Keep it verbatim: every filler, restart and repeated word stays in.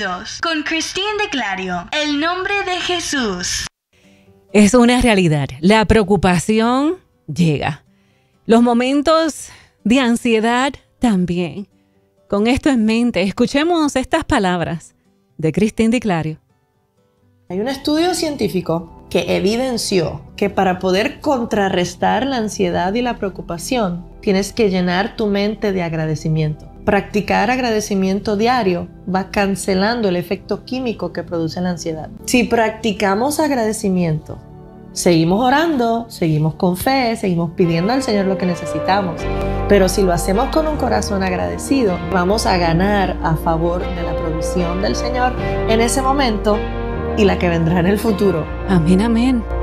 Agradecidos con Christine Declario. El nombre de Jesús. Es una realidad. La preocupación llega. Los momentos de ansiedad también. Con esto en mente, escuchemos estas palabras de Christine Declario. Hay un estudio científico que evidenció que para poder contrarrestar la ansiedad y la preocupación, tienes que llenar tu mente de agradecimiento. Practicar agradecimiento diario va cancelando el efecto químico que produce la ansiedad. Si practicamos agradecimiento, seguimos orando, seguimos con fe, seguimos pidiendo al Señor lo que necesitamos. Pero si lo hacemos con un corazón agradecido, vamos a ganar a favor de la provisión del Señor en ese momento y la que vendrá en el futuro. Amén, amén.